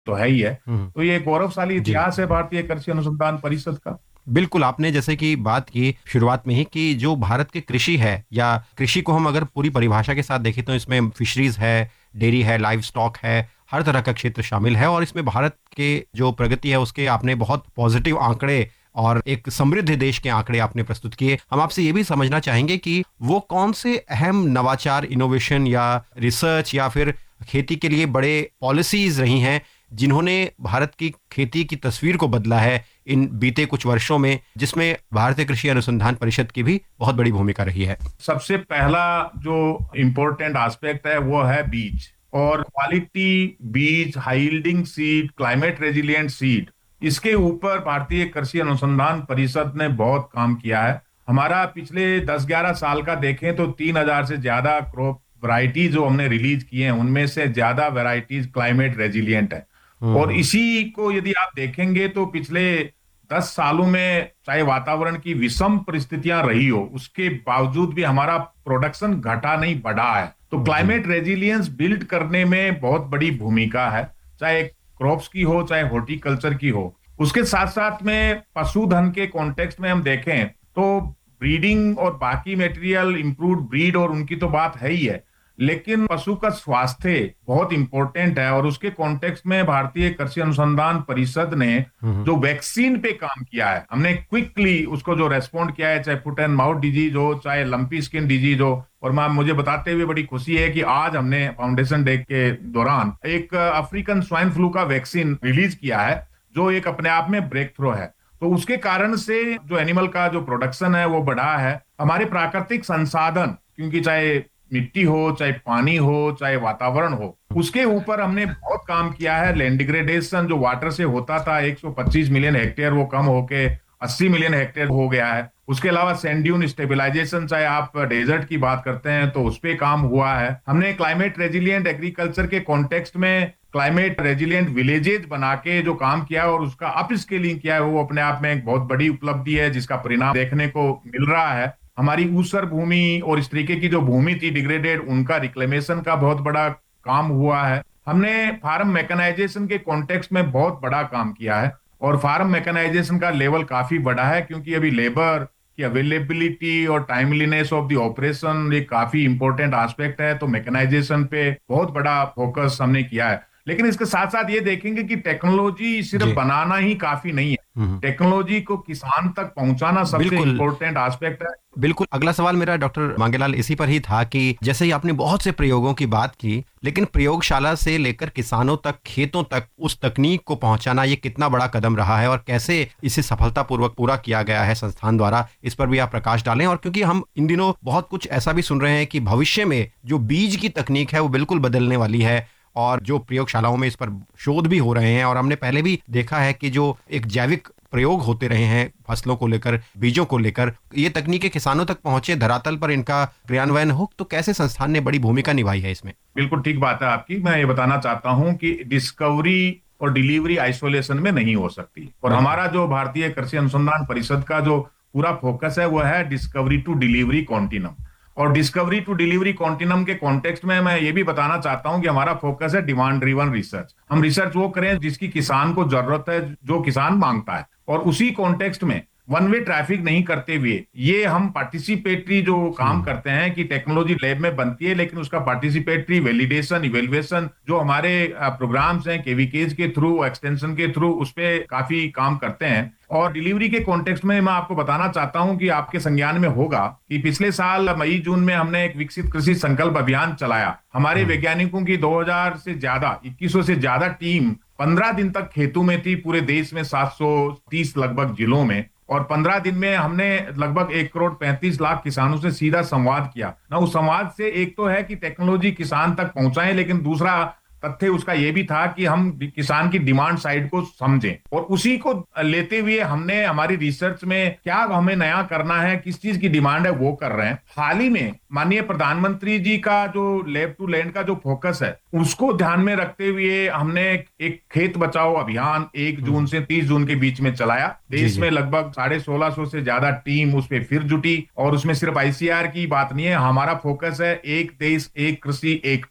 तो है ही है। हम्म। तो ये गौरवशाली जी। इतिहास है भारतीय कृषि अनुसंधान परिषद का। बिल्कुल, आपने जैसे कि बात की शुरुआत में ही कि जो भारत की कृषि है या कृषि को हम अगर पूरी परिभाषा के साथ देखें तो इसमें फिशरीज है, डेयरी है, लाइव स्टॉक है, हर तरह का क्षेत्र शामिल है और इसमें भारत के जो प्रगति है उसके आपने बहुत पॉजिटिव आंकड़े और एक समृद्ध देश के आंकड़े आपने प्रस्तुत किए। हम आपसे ये भी समझना चाहेंगे कि वो कौन से अहम नवाचार, इनोवेशन या रिसर्च या फिर खेती के लिए बड़े पॉलिसीज रही हैं जिन्होंने भारत की खेती की तस्वीर को बदला है इन बीते कुछ वर्षों में, जिसमें भारतीय कृषि अनुसंधान परिषद की भी बहुत बड़ी भूमिका रही है। सबसे पहला जो इम्पोर्टेंट एस्पेक्ट है वो है बीज और क्वालिटी बीज, high yielding seed, climate resilient seed. इसके ऊपर भारतीय कृषि अनुसंधान परिषद ने बहुत काम किया है। हमारा पिछले 10-11 साल का देखें तो 3,000 से ज्यादा क्रॉप वैरायटी जो हमने रिलीज किए हैं उनमें से ज्यादा वैरायटीज क्लाइमेट रेजिलिएंट है। और हम्म। इसी को यदि आप देखेंगे तो पिछले 10 सालों में चाहे वातावरण की विषम परिस्थितियां रही हो उसके बावजूद भी हमारा प्रोडक्शन घटा नहीं बढ़ा है। तो जी। क्लाइमेट रेजिलियंस बिल्ड करने में बहुत बड़ी भूमिका है, चाहे क्रॉप्स की हो चाहे हॉर्टिकल्चर की हो। उसके साथ साथ में पशुधन के कॉन्टेक्स्ट में हम देखें तो ब्रीडिंग और बाकी मटेरियल, इंप्रूव्ड ब्रीड और उनकी तो बात है ही है, लेकिन पशु का स्वास्थ्य बहुत इंपॉर्टेंट है। और उसके कॉन्टेक्स्ट में भारतीय कृषि अनुसंधान परिषद ने हम्म। जो वैक्सीन पे काम किया है, हमने क्विकली उसको जो रेस्पॉन्ड किया है, चाहे फुट एंड माउथ डिजीज हो चाहे लंपी स्किन डिजीज हो। और मैम मुझे बताते हुए बड़ी खुशी है कि आज हमने फाउंडेशन डे के दौरान एक अफ्रीकन स्वाइन फ्लू का वैक्सीन रिलीज किया है जो एक अपने आप में ब्रेक थ्रू है। तो उसके कारण से जो एनिमल का जो प्रोडक्शन है वो बढ़ा है। हमारे प्राकृतिक संसाधन, क्योंकि चाहे मिट्टी हो चाहे पानी हो चाहे वातावरण हो, उसके ऊपर हमने बहुत काम किया है। लैंड डिग्रेडेशन जो वाटर से होता था 125 मिलियन हेक्टेयर, वो कम होके 80 मिलियन हेक्टेयर हो गया है। उसके अलावा सैंड ड्यून स्टेबिलाईजेशन, चाहे आप डेजर्ट की बात करते हैं तो उस पे काम हुआ है। हमने क्लाइमेट रेजिलिएंट एग्रीकल्चर के कॉन्टेक्स्ट में क्लाइमेट रेजिलिएंट विलेजेस बना के जो काम किया और उसका अप स्केलिंग किया है, वो अपने आप में एक बहुत बड़ी उपलब्धि है जिसका परिणाम देखने को मिल रहा है। हमारी ऊसर भूमि और इस तरीके की जो भूमि थी डिग्रेडेड, उनका रिक्लेमेशन का बहुत बड़ा काम हुआ है। हमने फार्म मैकेनाइजेशन के कॉन्टेक्स्ट में बहुत बड़ा काम किया है और फार्म मैकेनाइजेशन का लेवल काफी बड़ा है, क्योंकि अभी लेबर की अवेलेबिलिटी और टाइमलीनेस ऑफ द ऑपरेशन एक काफी इंपॉर्टेंट एस्पेक्ट है। तो मैकेनाइजेशन पे बहुत बड़ा फोकस हमने किया है। लेकिन इसके साथ साथ ये देखेंगे कि टेक्नोलॉजी सिर्फ जी। बनाना ही काफी नहीं है, हम्म। टेक्नोलॉजी को किसान तक पहुंचाना सबसे बिल्कुल। इंपॉर्टेंट एस्पेक्ट है। बिल्कुल, अगला सवाल मेरा डॉक्टर मांगेलाल इसी पर ही था कि जैसे ही आपने बहुत से प्रयोगों की बात की, लेकिन प्रयोगशाला से लेकर किसानों तक, खेतों तक उस तकनीक को पहुंचाना ये कितना बड़ा कदम रहा है और कैसे इसे सफलतापूर्वक पूरा किया गया है संस्थान द्वारा, इस पर भी आप प्रकाश डालें। और क्योंकि हम इन दिनों बहुत कुछ ऐसा भी सुन रहे हैं कि भविष्य में जो बीज की तकनीक है वो बिल्कुल बदलने वाली है और जो प्रयोगशालाओं में इस पर शोध भी हो रहे हैं और हमने पहले भी देखा है कि जो एक जैविक प्रयोग होते रहे हैं फसलों को लेकर, बीजों को लेकर, ये तकनीकें किसानों तक पहुंचे, धरातल पर इनका क्रियान्वयन हो, तो कैसे संस्थान ने बड़ी भूमिका निभाई है इसमें? बिल्कुल ठीक बात है आपकी। मैं ये बताना चाहता हूं कि डिस्कवरी और डिलीवरी आइसोलेशन में नहीं हो सकती, और बिल्कुल। हमारा जो भारतीय कृषि अनुसंधान परिषद का जो पूरा फोकस है वो है डिस्कवरी टू डिलीवरी कॉन्टिनम। और डिस्कवरी टू डिलीवरी कॉन्टिनम के कॉन्टेक्स्ट में मैं ये भी बताना चाहता हूं कि हमारा फोकस है डिमांड ड्रिवन रिसर्च। हम रिसर्च वो करें जिसकी किसान को जरूरत है, जो किसान मांगता है, और उसी कॉन्टेक्स्ट में वन वे ट्रैफिक नहीं करते हुए ये हम पार्टिसिपेटरी जो काम हम्म। करते हैं कि टेक्नोलॉजी लैब में बनती है, लेकिन उसका पार्टिसिपेटरी वैलिडेशन, इवेल्युएशन जो हमारे प्रोग्राम्स हैं केवीकेज के थ्रू, एक्सटेंशन के थ्रू, उस पे काफी काम करते हैं। और डिलीवरी के कॉन्टेक्स्ट में मैं आपको बताना चाहता हूं कि आपके संज्ञान में होगा कि पिछले साल मई जून में हमने एक विकसित कृषि संकल्प अभियान चलाया। हमारे हम्म। वैज्ञानिकों की 2000 से ज्यादा, 2100 से ज्यादा टीम 15 दिन तक खेतों में थी, पूरे देश में 730 लगभग जिलों में। और 15 दिन में हमने लगभग 1,35,00,000 किसानों से सीधा संवाद किया ना। उस संवाद से एक तो है कि टेक्नोलॉजी किसान तक पहुंचाएं, लेकिन दूसरा तथ्य उसका यह भी था कि हम किसान की डिमांड साइड को समझें, और उसी को लेते हुए हमने हमारी रिसर्च में क्या हमें नया करना है, किस चीज की डिमांड है, वो कर रहे हैं। हाल ही में माननीय प्रधानमंत्री जी का जो लैब टू लैंड का जो फोकस है उसको ध्यान में रखते हुए हमने एक खेत बचाओ अभियान 1 जून हम्म। से 30 जून के बीच में चलाया। जी। देश जी। में लगभग 1650 से ज्यादा टीम उस पर फिर जुटी, और उसमें सिर्फ आईसीआर की बात नहीं है, हमारा फोकस है एक देश एक कृषि एक टीम।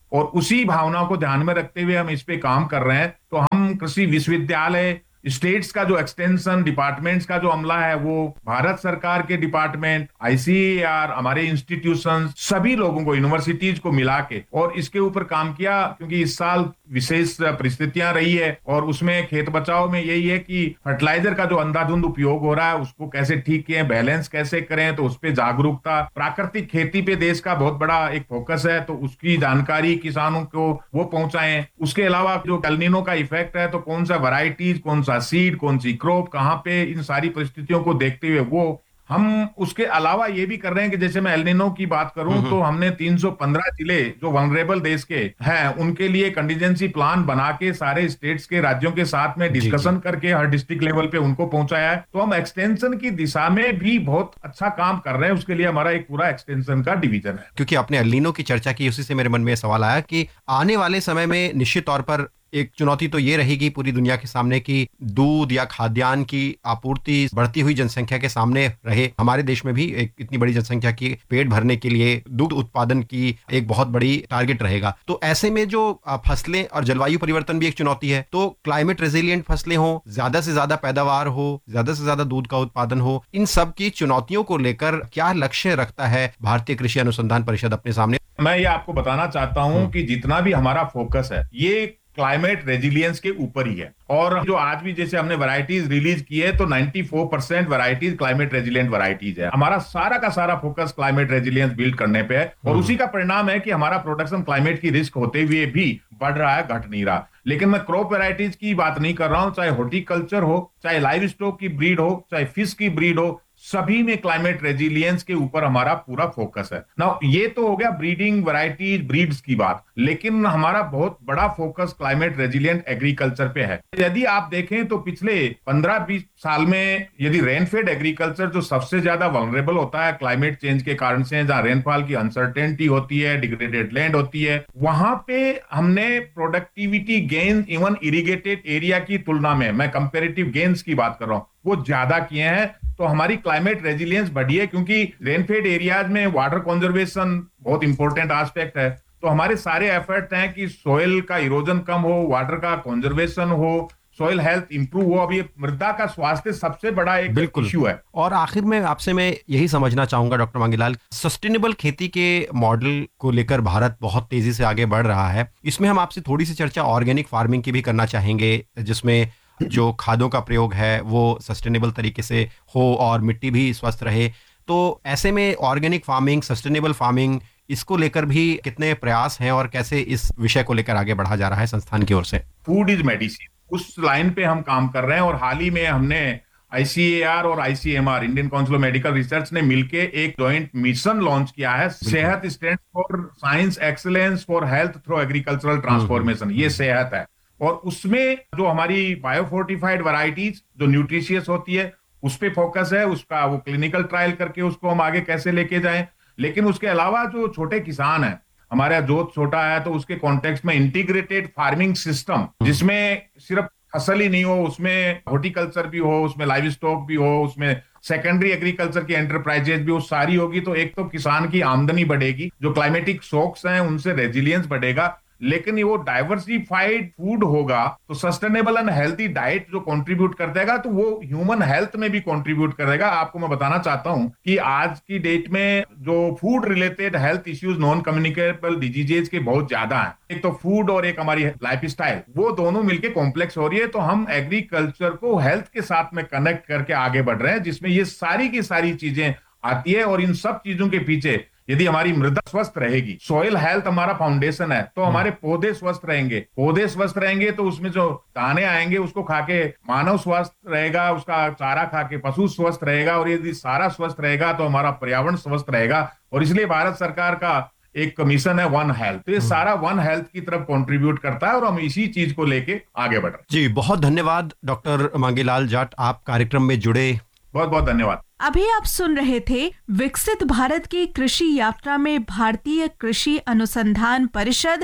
और उसी भावना को ध्यान में रखते हुए हम इस पे काम कर रहे हैं। तो हम कृषि विश्वविद्यालय, स्टेट्स का जो एक्सटेंशन डिपार्टमेंट्स का जो अमला है, वो भारत सरकार के डिपार्टमेंट, आईसीएआर, हमारे इंस्टीट्यूशन, सभी लोगों को, यूनिवर्सिटीज को मिला के और इसके ऊपर काम किया। क्योंकि इस साल विशेष परिस्थितियां रही है और उसमें खेत बचाव में यही है कि फर्टिलाइजर का जो अंधाधुंध उपयोग हो रहा है उसको कैसे ठीक किए, बैलेंस कैसे करें, तो उस पर जागरूकता। प्राकृतिक खेती पे देश का बहुत बड़ा एक फोकस है, तो उसकी जानकारी किसानों को वो पहुंचाएं। उसके अलावा जो एल नीनो का इफेक्ट है, तो कौन सा वैरायटीज, कौन सा सीड, कौन सी क्रॉप कहां पे, इन सारी परिस्थितियों को देखते हुए वो हम उसके अलावा ये भी कर रहे हैं कि जैसे मैं एल नीनो की बात करूं तो हमने 315 जिले जो वनरेबल देश के हैं उनके लिए कंटीजेंसी प्लान बना के सारे स्टेट्स के, राज्यों के साथ में डिस्कशन करके हर डिस्ट्रिक्ट लेवल पे उनको पहुंचाया है। तो हम एक्सटेंशन की दिशा में भी बहुत अच्छा काम कर रहे हैं। उसके लिए हमारा एक पूरा एक्सटेंशन का डिवीजन है। क्योंकि आपने एल नीनो की चर्चा की, उसी से मेरे मन में सवाल आया कि आने वाले समय में निश्चित तौर पर एक चुनौती तो ये रहेगी पूरी दुनिया के सामने कि दूध या खाद्यान्न की आपूर्ति बढ़ती हुई जनसंख्या के सामने रहे। हमारे देश में भी एक इतनी बड़ी जनसंख्या की पेट भरने के लिए दूध उत्पादन की एक बहुत बड़ी टारगेट रहेगा। तो ऐसे में जो फसलें और जलवायु परिवर्तन भी एक चुनौती है, तो क्लाइमेट रेजिलिएंट फसलें हो, ज्यादा से ज्यादा पैदावार हो, ज्यादा से ज्यादा दूध का उत्पादन हो, इन सब की चुनौतियों को लेकर क्या लक्ष्य रखता है भारतीय कृषि अनुसंधान परिषद अपने सामने? मैं ये आपको बताना चाहता हूं कि जितना भी हमारा फोकस है ये क्लाइमेट रेजिलियंस के ऊपर ही है। और जो आज भी जैसे हमने वैरायटीज रिलीज की है, तो 94% वैरायटीज क्लाइमेट रेजिलिएंट वैरायटीज है। हमारा सारा का सारा फोकस क्लाइमेट रेजिलियंस बिल्ड करने पे है और उसी का परिणाम है कि हमारा प्रोडक्शन क्लाइमेट की रिस्क होते हुए भी बढ़ रहा है, घट नहीं रहा। लेकिन मैं क्रॉप वैरायटीज की बात नहीं कर रहा हूं, चाहे हॉर्टिकल्चर हो, चाहे लाइव स्टॉक की ब्रीड हो, चाहे फिश की ब्रीड हो, सभी में क्लाइमेट रेजिलियंस के ऊपर हमारा पूरा फोकस है। ना ये तो हो गया ब्रीडिंग, वैरायटीज, ब्रीड्स की बात, लेकिन हमारा बहुत बड़ा फोकस क्लाइमेट रेजिलिएंट एग्रीकल्चर पे है। यदि आप देखें तो पिछले 15-20 साल में यदि रेनफेड एग्रीकल्चर जो सबसे ज्यादा वल्नरेबल होता है क्लाइमेट चेंज के कारण से, जहां रेनफॉल की अनसर्टेनिटी होती है, डिग्रेडेड लैंड होती है, वहां पे हमने productivity gain even irrigated area की तुलना में, मैं कंपेरेटिव गेन्स की बात कर रहा हूं, वो ज्यादा किए हैं। तो हमारी क्लाइमेट रेजिलियंस बढ़ी है क्योंकि रेनफेड एरियाज में वाटर कंजर्वेशन बहुत इंपॉर्टेंट एस्पेक्ट है। तो हमारे सारे एफर्ट हैं कि सोइल का इरोजन कम हो, वाटर का कंजर्वेशन हो, सोइल हेल्थ इंप्रूव हो। अब ये मृदा का स्वास्थ्य सबसे बड़ा एक इश्यू है। और आखिर में आपसे मैं यही समझना चाहूंगा डॉक्टर मांगीलाल, सस्टेनेबल खेती के मॉडल को लेकर भारत बहुत तेजी से आगे बढ़ रहा है। इसमें हम आपसे थोड़ी सी चर्चा ऑर्गेनिक फार्मिंग की भी करना चाहेंगे, जिसमें जो खादों का प्रयोग है वो सस्टेनेबल तरीके से हो और मिट्टी भी स्वस्थ रहे। तो ऐसे में ऑर्गेनिक फार्मिंग, सस्टेनेबल फार्मिंग, इसको लेकर भी कितने प्रयास हैं और कैसे इस विषय को लेकर आगे बढ़ा जा रहा है संस्थान की ओर से? फूड इज मेडिसिन, उस लाइन पे हम काम कर रहे हैं। और हाल ही में हमने आईसीएआर और ICMR, Indian council of medical research ने मिलके एक जॉइंट मिशन लॉन्च किया है, सेहत stands for science excellence for health through agricultural transformation. ये सेहत है और उसमें जो हमारी बायोफोर्टिफाइड वैरायटीज जो न्यूट्रिशियस होती है उस पे फोकस है। उसका वो क्लिनिकल ट्रायल करके उसको हम आगे कैसे लेके जाएं। लेकिन उसके अलावा जो छोटे किसान हैं, हमारा जोत छोटा है, तो उसके कॉन्टेक्स्ट में इंटीग्रेटेड फार्मिंग सिस्टम, जिसमें सिर्फ फसल ही नहीं हो, उसमें हॉर्टिकल्चर भी हो, उसमें लाइव स्टॉक भी हो, उसमें सेकेंडरी एग्रीकल्चर की एंटरप्राइजेज भी हो, सारी होगी। तो एक तो किसान की आमदनी बढ़ेगी, जो क्लाइमेटिक शॉक्स हैं उनसे रेजिलियंस बढ़ेगा, लेकिन वो डाइवर्सिफाइड फूड होगा तो सस्टेनेबल एंड हेल्थी डाइट जो कंट्रीब्यूट कर देगा, तो वो ह्यूमन हेल्थ में भी कंट्रीब्यूट करेगा। आपको मैं बताना चाहता हूं कि आज की डेट में जो food related health issues, non communicable diseases के बहुत ज्यादा हैं। एक तो फूड और एक हमारी लाइफस्टाइल, वो दोनों मिलके कॉम्प्लेक्स हो रही है। तो हम एग्रीकल्चर को हेल्थ के साथ में कनेक्ट करके आगे बढ़ रहे हैं, जिसमें ये सारी की सारी चीजें आती है। और इन सब चीजों के पीछे यदि हमारी मृदा स्वस्थ रहेगी, सॉइल हेल्थ हमारा फाउंडेशन है, तो हमारे पौधे स्वस्थ रहेंगे। पौधे स्वस्थ रहेंगे तो उसमें जो दाने आएंगे उसको खाके मानव स्वस्थ रहेगा, उसका चारा खाके पशु स्वस्थ रहेगा, और यदि सारा स्वस्थ रहेगा तो हमारा पर्यावरण स्वस्थ रहेगा। और इसलिए भारत सरकार का एक मिशन है वन हेल्थ, तो ये सारा वन हेल्थ की तरफ कंट्रीब्यूट करता है और हम इसी चीज को लेके आगे बढ़ रहे हैं। जी, बहुत धन्यवाद डॉक्टर मांगीलाल जाट, आप कार्यक्रम में जुड़े, बहुत बहुत धन्यवाद। अभी आप सुन रहे थे विकसित भारत की कृषि यात्रा में भारतीय कृषि अनुसंधान परिषद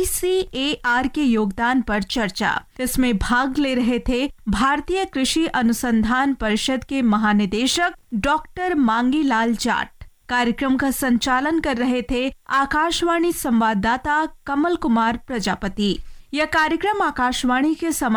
ICAR के योगदान पर चर्चा। इसमें भाग ले रहे थे भारतीय कृषि अनुसंधान परिषद के महानिदेशक डॉक्टर मांगीलाल जाट। कार्यक्रम का संचालन कर रहे थे आकाशवाणी संवाददाता कमल कुमार प्रजापति। यह कार्यक्रम आकाशवाणी के